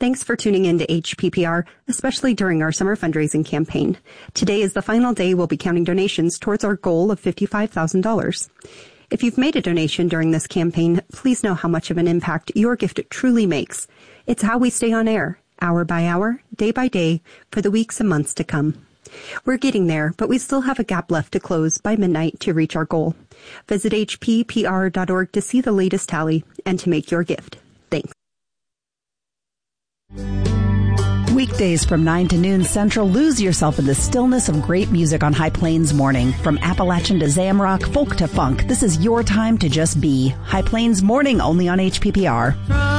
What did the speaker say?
Thanks for tuning in to HPPR, especially during our summer fundraising campaign. Today is the final day we'll be counting donations towards our goal of $55,000. If you've made a donation during this campaign, please know how much of an impact your gift truly makes. It's how we stay on air, hour by hour, day by day, for the weeks and months to come. We're getting there, but we still have a gap left to close by midnight to reach our goal. Visit hppr.org to see the latest tally and to make your gift. Thanks. Weekdays from 9 to noon Central, lose yourself in the stillness of great music on High Plains Morning. From Appalachian to Zamrock, folk to funk, this is your time to just be. High Plains Morning, only on HPPR.